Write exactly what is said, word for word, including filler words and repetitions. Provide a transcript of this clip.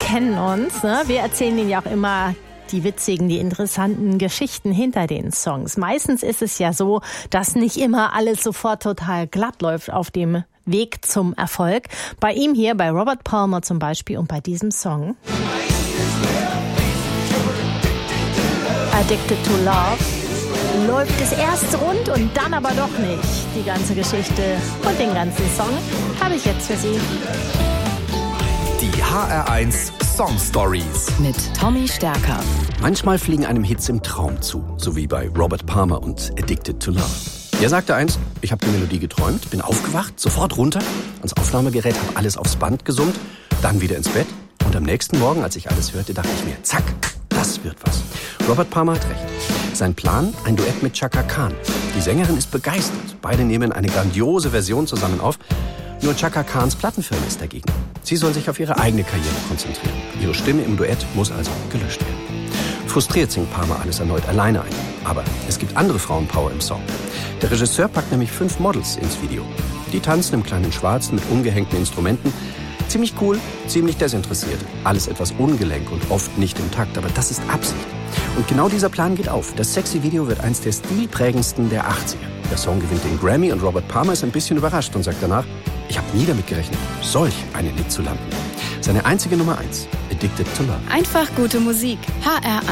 kennen uns. Ne? Wir erzählen Ihnen ja auch immer die witzigen, die interessanten Geschichten hinter den Songs. Meistens ist es ja so, dass nicht immer alles sofort total glatt läuft auf dem Weg zum Erfolg. Bei ihm hier, bei Robert Palmer zum Beispiel und bei diesem Song Addicted to Love läuft es erst rund und dann aber doch nicht. Die ganze Geschichte und den ganzen Song habe ich jetzt für Sie. Die H R eins Song Stories mit Tommy Stärker. Manchmal fliegen einem Hits im Traum zu, so wie bei Robert Palmer und Addicted to Love. Er sagte einst, ich habe die Melodie geträumt, bin aufgewacht, sofort runter, ans Aufnahmegerät, habe alles aufs Band gesummt, dann wieder ins Bett. Und am nächsten Morgen, als ich alles hörte, dachte ich mir, zack, das wird was. Robert Palmer hat recht. Sein Plan, ein Duett mit Chaka Khan. Die Sängerin ist begeistert. Beide nehmen eine grandiose Version zusammen auf. Nur Chaka Khans Plattenfirma ist dagegen. Sie soll sich auf ihre eigene Karriere konzentrieren. Ihre Stimme im Duett muss also gelöscht werden. Frustriert singt Palmer alles erneut alleine ein. Aber es gibt andere Frauenpower im Song. Der Regisseur packt nämlich fünf Models ins Video. Die tanzen im kleinen Schwarzen mit umgehängten Instrumenten. Ziemlich cool, ziemlich desinteressiert. Alles etwas ungelenk und oft nicht im Takt, aber das ist Absicht. Und genau dieser Plan geht auf. Das sexy Video wird eins der stilprägendsten der achtziger. Der Song gewinnt den Grammy und Robert Palmer ist ein bisschen überrascht und sagt danach, ich habe nie damit gerechnet, solch einen Hit zu landen. Seine einzige Nummer eins, Addicted to Love. Einfach gute Musik. H R